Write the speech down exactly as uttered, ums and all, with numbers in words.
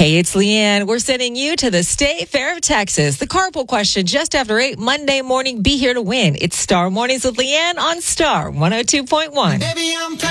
Hey, it's Leanne. We're sending you to the State Fair of Texas. The carpool question just after eight Monday morning. Be here to win. It's Star Mornings with Leanne on Star one oh two point one. Baby, I'm